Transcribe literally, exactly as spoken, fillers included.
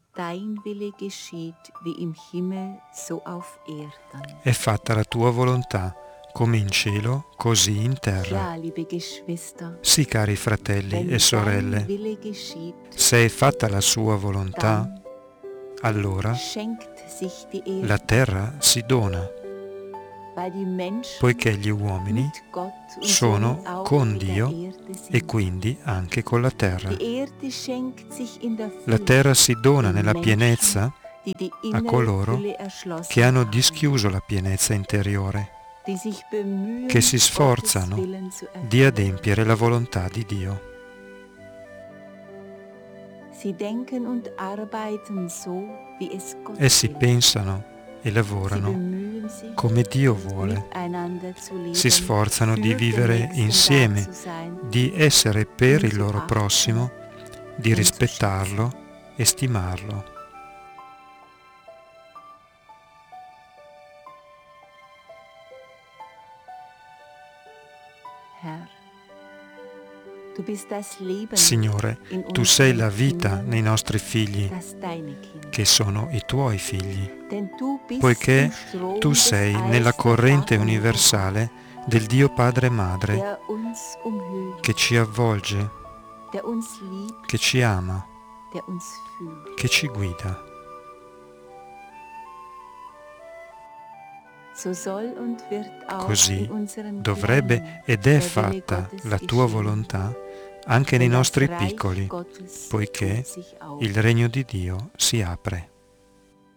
dein Wille geschieht wie im Himmel so auf Erden. È fatta la tua volontà, come in cielo, così in terra. Ja, liebe Geschwister, Sì, cari fratelli wenn e dein sorelle, Wille geschieht, se è fatta la sua volontà, dann allora schenkt sich die Erde, la terra si dona, weil die Menschen poiché gli uomini mit Gott und sono somit auch con mit der Dio Erde sind. e quindi anche con la terra. Die Erde schenkt sich in der La Fülle terra si dona den nella Menschen, pienezza die die a innere coloro Fülle erschlossen che hanno haben, dischiuso la pienezza interiore, die sich bemühen, che si Gottes sforzano Willen zu di erfüllen. adempiere la volontà di Dio. Sie denken und arbeiten so, wie es Gott Essi will. pensano e Sie lavorano bemühen sich, come Dio vuole, miteinander zu leben, si sforzano für di den vivere Nächsten da insieme, zu sein, di essere per ihn il zu loro achten prossimo, di und zu rispettarlo schätzen. e stimarlo. Herr, du bist das Leben Signore, in tu sei la unseren vita Kindern, nei nostri figli, das deine Kinder. che sono i tuoi figli, Denn du bist poiché im Strom tu des sei Eis nella der corrente Vater universale del Dio Padre e Madre der uns umhüllt, che ci avvolge, der uns liebt, che ci ama, der uns fühlt. che ci guida. So soll und wird auch Così in unserem dovrebbe Kleinen ed è der Wille fatta Gottes la tua geschehen, volontà anche nei denn das nostri Reich piccoli, Gottes poiché tut sich auf. il regno di Dio si apre.